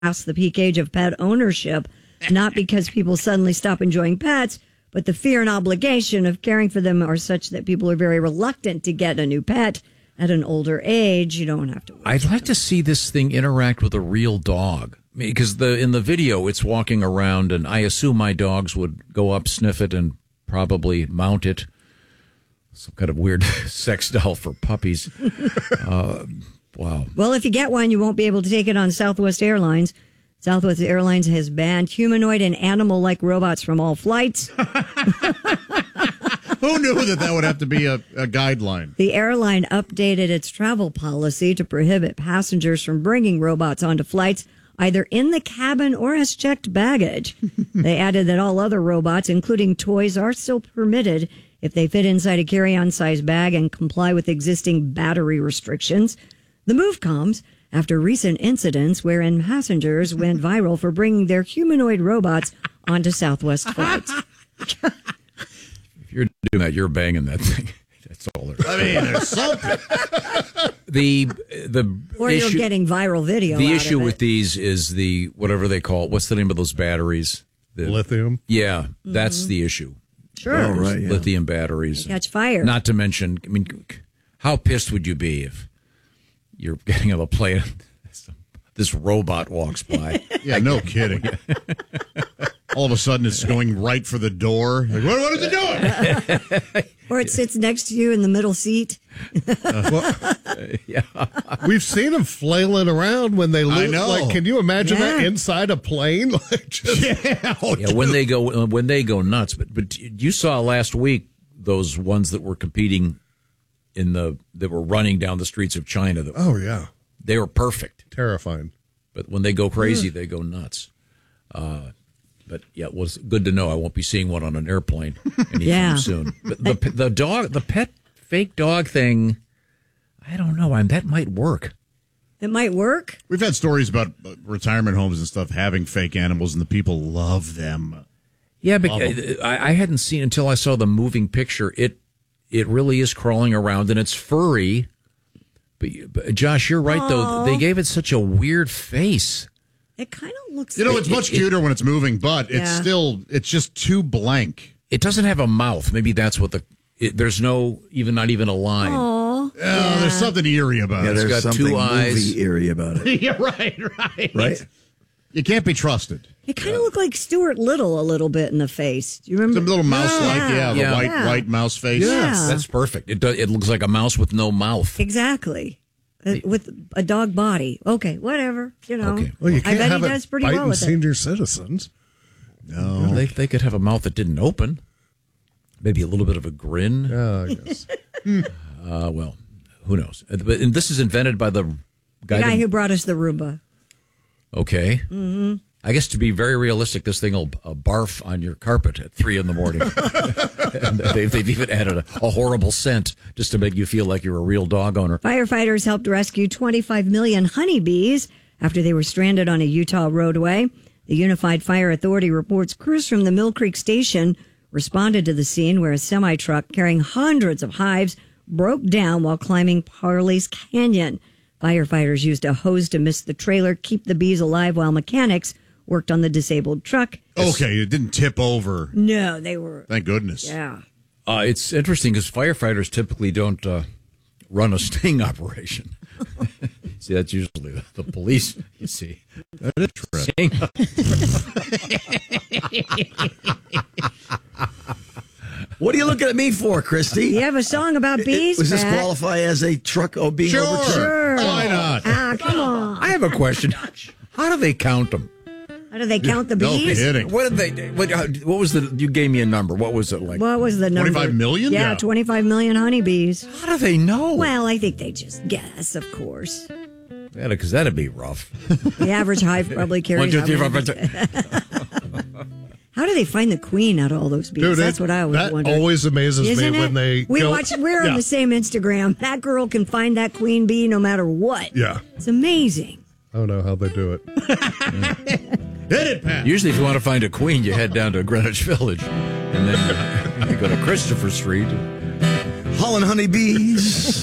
past the peak age of pet ownership, not because people suddenly stop enjoying pets, but the fear and obligation of caring for them are such that people are very reluctant to get a new pet at an older age. You don't have to wait. I'd like to see this thing interact with a real dog. Because in the video, it's walking around, and I assume my dogs would go up, sniff it, and probably mount it. Some kind of weird sex doll for puppies. Wow. Well, if you get one, you won't be able to take it on Southwest Airlines. Southwest Airlines has banned humanoid and animal-like robots from all flights. Who knew that would have to be a guideline? The airline updated its travel policy to prohibit passengers from bringing robots onto flights, either in the cabin or as checked baggage. They added that all other robots, including toys, are still permitted if they fit inside a carry-on size bag and comply with existing battery restrictions. The move comes after recent incidents wherein passengers went viral for bringing their humanoid robots onto Southwest flights. If you're doing that, you're banging that thing. That's all there is. I mean, there's something. Or you're getting viral video. The issue with these is the, whatever they call it, what's the name of those batteries? Lithium? Yeah, that's the issue. Sure. Oh, right, yeah. Lithium batteries. They catch fire. Not to mention, I mean, how pissed would you be if you're getting on a plane, this robot walks by? Yeah, no kidding. All of a sudden, it's going right for the door. Like, what is it doing? Or it sits next to you in the middle seat. Yeah. We've seen them flailing around when they lose. I know. Like, can you imagine that inside a plane? Like, just, Yeah, when they go nuts. But you saw last week those ones that were competing that were running down the streets of China. Oh, yeah. They were perfect. Terrifying. But when they go crazy, they go nuts. But yeah, it was good to know I won't be seeing one on an airplane anytime soon. But the pet fake dog thing, I don't know. That might work. It might work. We've had stories about retirement homes and stuff having fake animals, and the people love them. Yeah, but I hadn't seen until I saw the moving picture. It really is crawling around, and it's furry. But Josh, you're right, though. They gave it such a weird face. It kind of looks it's much cuter when it's moving, but it's just too blank. It doesn't have a mouth. Maybe that's what there's not even a line. Oh, there's something eerie about it. There's It's got something two eyes. movie eerie about it. Yeah, right. Right? You can't be trusted. It kind of looked like Stuart Little a little bit in the face. Do you remember? Some little mouse-like, Yeah. white mouse face. Yeah. That's perfect. It looks like a mouse with no mouth. Exactly. With a dog body. Okay, whatever. Okay. Well, you I can't bet have he it does pretty biting well with it. senior citizens. No. Well, they could have a mouth that didn't open. Maybe a little bit of a grin. Yeah, I guess. Well, who knows? And this is invented by the guy who brought us the Roomba. Okay. Mm-hmm. I guess to be very realistic, this thing will barf on your carpet at 3 a.m. And they've even added a horrible scent just to make you feel like you're a real dog owner. Firefighters helped rescue 25 million honeybees after they were stranded on a Utah roadway. The Unified Fire Authority reports crews from the Mill Creek Station responded to the scene where a semi-truck carrying hundreds of hives broke down while climbing Parley's Canyon. Firefighters used a hose to mist the trailer, keep the bees alive, while mechanics worked on the disabled truck. Okay, it didn't tip over. No, they were. Thank goodness. Yeah. It's interesting because firefighters typically don't run a sting operation. See, that's usually the police, you see. That is What are you looking at me for, Christy? You have a song about bees, Does this Pat? qualify as a truck being overturned? Sure. Why not? Come on. I have a question. How do they count them? How do they count the No bees? kidding. What did they? What was the? You gave me a number. What was it like? What was the number? 25 million? Yeah, Yeah. 25 million honeybees. How do they know? Well, I think they just guess, of course. Yeah, because that'd be rough. The average hive probably carries. 1, 2, 3, 4, 5, 6. How do they find the queen out of all those bees? Dude, That's what I always that wonder. always amazes Isn't me it? when they We're go. on the same Instagram. That girl can find that queen bee no matter what. Yeah. It's amazing. I don't know how they do it. Hit it, Pat. Usually, if you want to find a queen, you head down to Greenwich Village, and then you go to Christopher Street. Holland honeybees.